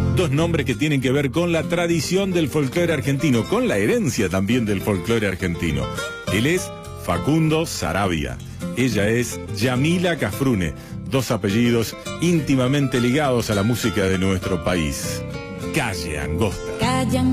Dos nombres que tienen que ver con la tradición del folclore argentino, con la herencia también del folclore argentino. Él es Facundo Saravia. Ella es Yamila Cafrune. Dos apellidos íntimamente ligados a la música de nuestro país. Calle Angosta.